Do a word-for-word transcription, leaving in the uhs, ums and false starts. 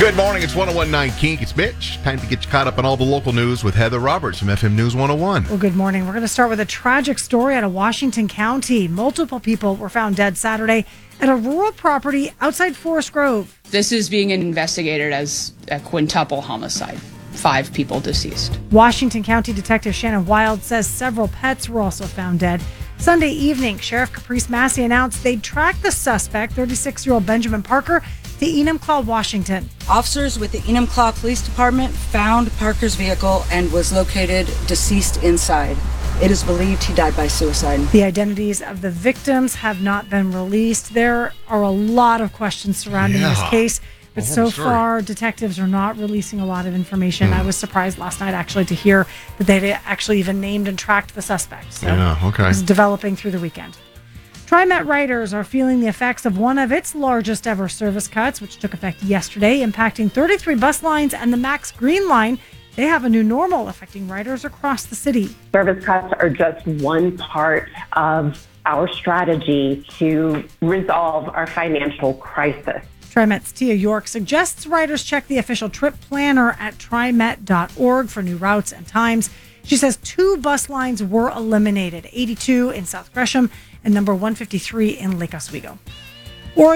Good morning. It's one oh one point nine Kink. It's Mitch. Time to get you caught up on all the local news with Heather Roberts from F M News one oh one. Well, good morning. We're going to start with a tragic story out of Washington County. Multiple people were found dead Saturday at a rural property outside Forest Grove. This is being investigated as a quintuple homicide. Five people deceased. Washington County Detective Shannon Wild says several pets were also found dead. Sunday evening, Sheriff Caprice Massey announced they'd tracked the suspect, thirty-six-year-old Benjamin Parker, to Enumclaw, Washington. Officers with the Enumclaw Police Department found Parker's vehicle and was located deceased inside. It is believed he died by suicide. The identities of the victims have not been released. There are a lot of questions surrounding Yeah. this case, but so story. far, detectives are not releasing a lot of information. Hmm. I was surprised last night, actually, to hear that they'd actually even named and tracked the suspect. So Yeah, okay. it was developing through the weekend. TriMet riders are feeling the effects of one of its largest ever service cuts, which took effect yesterday, impacting thirty-three bus lines and the Max Green Line. They have a new normal affecting riders across the city. Service cuts are just one part of our strategy to resolve our financial crisis. TriMet's Tia York suggests riders check the official trip planner at trimet dot org for new routes and times. She says two bus lines were eliminated, eighty-two in South Gresham and number one fifty-three in Lake Oswego.